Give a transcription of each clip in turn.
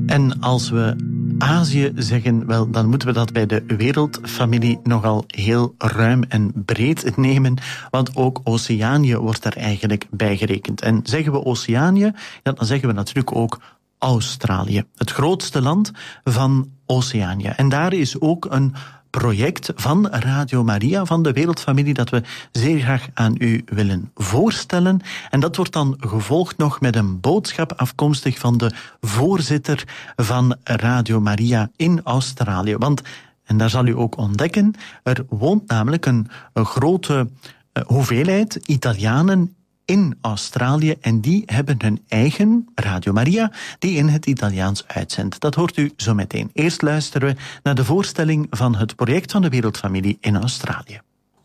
En als we Azië zeggen, wel, dan moeten we dat bij de wereldfamilie nogal heel ruim en breed nemen, want ook Oceanië wordt daar eigenlijk bij gerekend. En zeggen we Oceanië, ja, dan zeggen we natuurlijk ook Australië, het grootste land van Oceanië. En daar is ook een project van Radio Maria, van de wereldfamilie, dat we zeer graag aan u willen voorstellen. En dat wordt dan gevolgd nog met een boodschap afkomstig van de voorzitter van Radio Maria in Australië. Want, en daar zal u ook ontdekken, er woont namelijk een grote hoeveelheid Italianen in Australië en die hebben hun eigen Radio Maria die in het Italiaans uitzendt. Dat hoort u zo meteen. Eerst luisteren we naar de voorstelling van het project van de wereldfamilie in Australië.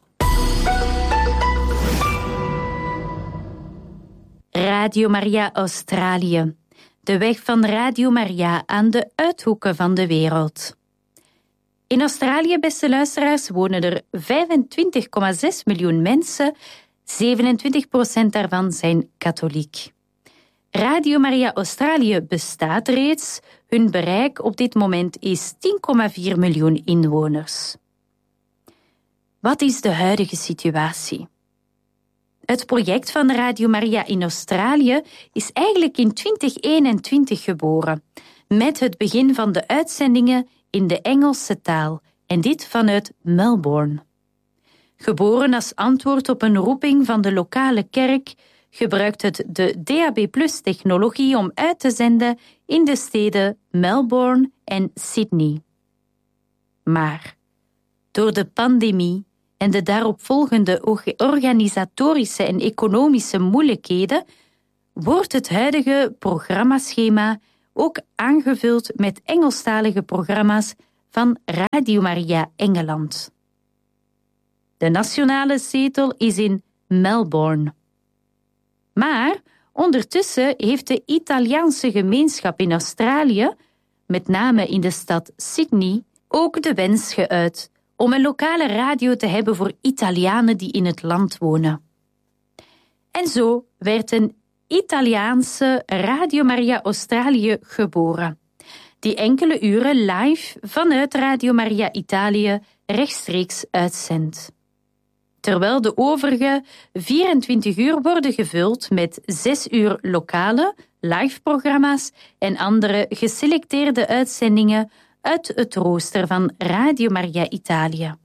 Radio Maria Australië. De weg van Radio Maria aan de uithoeken van de wereld. In Australië, beste luisteraars, wonen er 25,6 miljoen mensen. 27% daarvan zijn katholiek. Radio Maria Australië bestaat reeds. Hun bereik op dit moment is 10,4 miljoen inwoners. Wat is de huidige situatie? Het project van Radio Maria in Australië is eigenlijk in 2021 geboren, met het begin van de uitzendingen in de Engelse taal, en dit vanuit Melbourne. Geboren als antwoord op een roeping van de lokale kerk, gebruikt het de DAB+-technologie om uit te zenden in de steden Melbourne en Sydney. Maar door de pandemie en de daaropvolgende organisatorische en economische moeilijkheden wordt het huidige programmaschema ook aangevuld met Engelstalige programma's van Radio Maria Engeland. De nationale zetel is in Melbourne. Maar ondertussen heeft de Italiaanse gemeenschap in Australië, met name in de stad Sydney, ook de wens geuit om een lokale radio te hebben voor Italianen die in het land wonen. En zo werd een Italiaanse Radio Maria Australië geboren, die enkele uren live vanuit Radio Maria Italië rechtstreeks uitzendt. Terwijl de overige 24 uur worden gevuld met 6 uur lokale live-programma's en andere geselecteerde uitzendingen uit het rooster van Radio Maria Italië.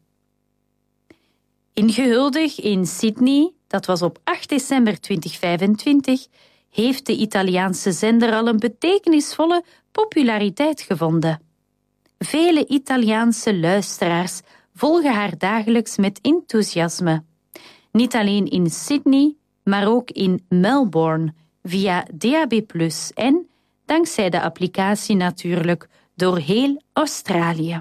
Ingehuldigd in Sydney, dat was op 8 december 2025, heeft de Italiaanse zender al een betekenisvolle populariteit gevonden. Vele Italiaanse luisteraars volgen haar dagelijks met enthousiasme. Niet alleen in Sydney, maar ook in Melbourne, via DAB+, en, dankzij de applicatie natuurlijk, door heel Australië.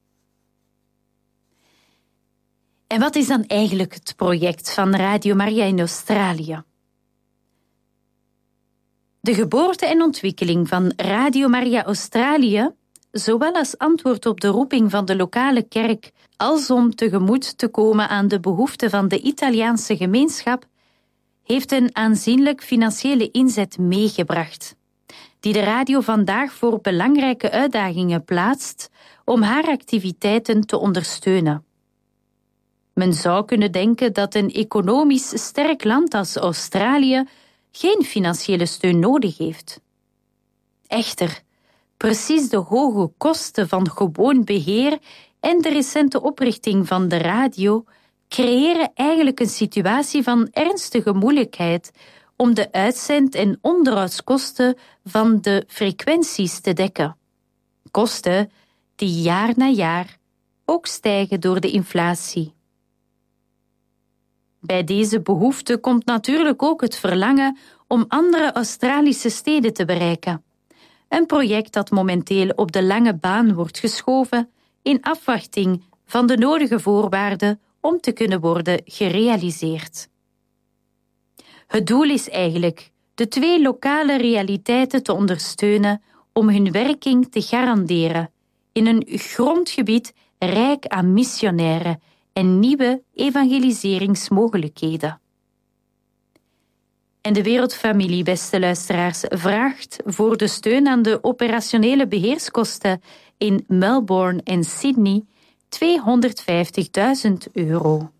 En wat is dan eigenlijk het project van Radio Maria in Australië? De geboorte en ontwikkeling van Radio Maria Australië, zowel als antwoord op de roeping van de lokale kerk als om tegemoet te komen aan de behoeften van de Italiaanse gemeenschap, heeft een aanzienlijk financiële inzet meegebracht, die de radio vandaag voor belangrijke uitdagingen plaatst om haar activiteiten te ondersteunen. Men zou kunnen denken dat een economisch sterk land als Australië geen financiële steun nodig heeft. Echter, precies de hoge kosten van gewoon beheer en de recente oprichting van de radio creëren eigenlijk een situatie van ernstige moeilijkheid om de uitzend- en onderhoudskosten van de frequenties te dekken. Kosten die jaar na jaar ook stijgen door de inflatie. Bij deze behoefte komt natuurlijk ook het verlangen om andere Australische steden te bereiken. Een project dat momenteel op de lange baan wordt geschoven in afwachting van de nodige voorwaarden om te kunnen worden gerealiseerd. Het doel is eigenlijk de 2 lokale realiteiten te ondersteunen om hun werking te garanderen in een grondgebied rijk aan missionairen en nieuwe evangeliseringsmogelijkheden. En de Wereldfamilie, beste luisteraars, vraagt voor de steun aan de operationele beheerskosten in Melbourne en Sydney €250.000.